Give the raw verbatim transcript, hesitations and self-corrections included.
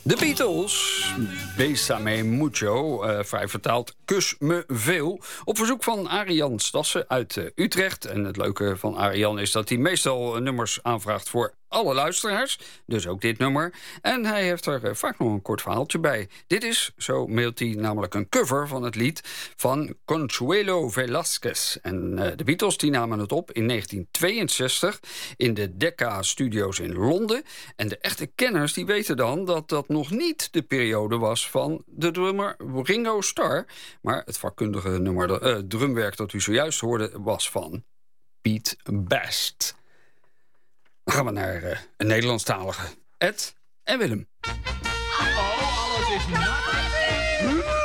De Beatles, Bésame Mucho, uh, vrij vertaald Kus me veel. Op verzoek van Arian Stassen uit uh, Utrecht. En het leuke van Arian is dat hij meestal uh, nummers aanvraagt voor alle luisteraars. Dus ook dit nummer. En hij heeft er uh, vaak nog een kort verhaaltje bij. Dit is, zo mailt hij, namelijk een cover van het lied van Consuelo Velasquez. En uh, de Beatles die namen het op in negentien tweeënzestig in de Decca Studios in Londen. En de echte kenners die weten dan dat dat nog niet de periode was van de drummer Ringo Starr. Maar het vakkundige nummer, uh, drumwerk dat u zojuist hoorde was van Pete Best. Dan gaan we naar uh, een Nederlandstalige. Ed en Willem. Oh, alles is nat.